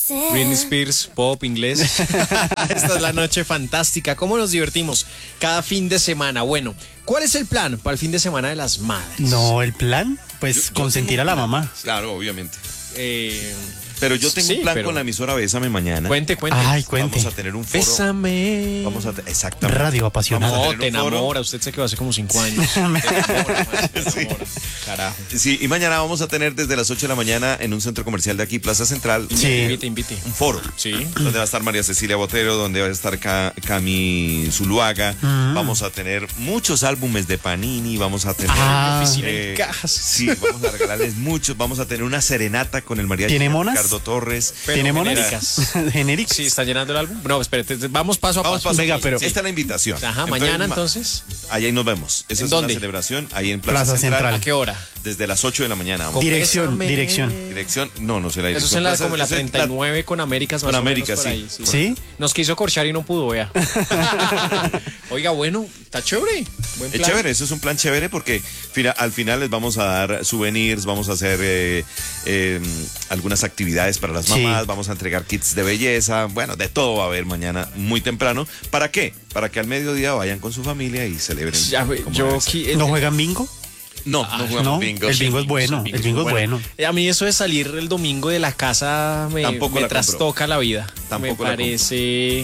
Britney Spears, pop, inglés. Esta es la noche fantástica. ¿Cómo nos divertimos cada fin de semana? Bueno, ¿cuál es el plan para el fin de semana de las madres? No, el plan, pues consentir a la mamá. Claro, obviamente. Eh, Pero yo tengo sí, un plan pero- con la emisora Bésame Mañana. Cuente. Ay, cuente. Vamos a tener un foro. Bésame. Exactamente. Radio apasionada. Vamos a No, tener te un foro. enamora. Usted se quedó hace como 5 años. Te enamora, man, te enamora. Carajo. Sí, y mañana vamos a tener desde las 8 de la mañana en un centro comercial de aquí, Plaza Central, Sí. Invite. un foro. Sí. Donde va a estar María Cecilia Botero, donde va a estar Cami Zuluaga. Vamos a tener muchos álbumes de Panini, vamos a tener... Oficina en cajas. Sí, vamos a regalarles muchos. Vamos a tener una serenata con el mariachi ¿Tiene monas? Ricardo Torres. Pero ¿Tiene monas? genéricas. Genéricas. Sí, ¿está llenando el álbum? No, espérate, vamos paso a Vamos, paso. paso. Venga, pero- Esta es la invitación. Ajá, mañana entonces. Allá nos vemos. Esa ¿En es dónde? una celebración ahí en Plaza, Plaza Central. Central. ¿A qué hora? Desde las 8 de la mañana. Vamos. Dirección, Bésame. dirección. Dirección, no sé la dirección. Eso es en la, Plaza- como en la eso es 39 con Américas más Con o menos Américas, por sí. ahí, ¿Sí? Nos quiso corchar y no pudo, vea. Oiga, bueno, está chévere. Buen Es plan. chévere, eso es un plan chévere porque al final les vamos a dar souvenirs, vamos a hacer algunas actividades para las Sí. mamás, vamos a entregar kits de belleza, bueno, de todo va a haber mañana muy temprano. ¿Para qué? Para que al mediodía vayan con su familia y celebren. Ya, como yo debe ser. aquí- ¿No juegan bingo? No jugamos No, bingo. el bingo es bueno, el bingo es bueno. A mí eso de salir el domingo de la casa Tampoco me la compro. trastoca la vida. Tampoco me la compro. parece...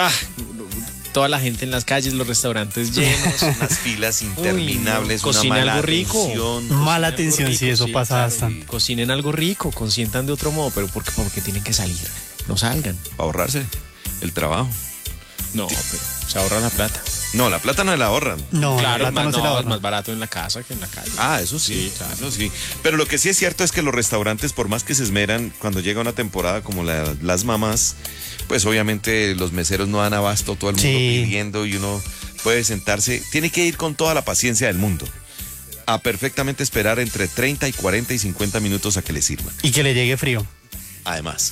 toda la gente en las calles, los restaurantes llenos. Unas filas interminables, Uy, no. una Cocina mala algo rico. atención. Mala Algo atención, rico, sí, eso pasa claro, bastante. y cocinen algo rico, consientan de otro modo, pero porque tienen que salir. No salgan. Para ahorrarse el trabajo. No, pero se ahorra la plata. No, la plata no la ahorran. No, Claro, la plata no se la es ahorra. más barato en la casa que en la calle. Ah, eso sí, Sí, claro. eso sí. Pero lo que sí es cierto es que los restaurantes, por más que se esmeran, cuando llega una temporada como las mamás, pues obviamente los meseros no dan abasto, todo el mundo Sí. pidiendo y uno puede sentarse. Tiene que ir con toda la paciencia del mundo a perfectamente esperar entre 30 y 40 y 50 minutos a que le sirvan. Y que le llegue frío. Además.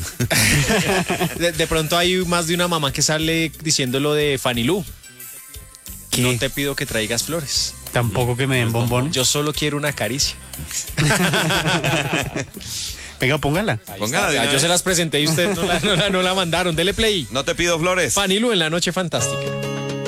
De pronto hay más de una mamá que sale diciendo lo de Fanny Lu. ¿Qué? No te pido que traigas flores. Tampoco que me den bombones. Yo solo quiero una caricia. Venga, póngala. Póngala de una Yo vez. se las presenté y ustedes no la mandaron. Dele play. No te pido flores. Fanny Lu en la noche fantástica.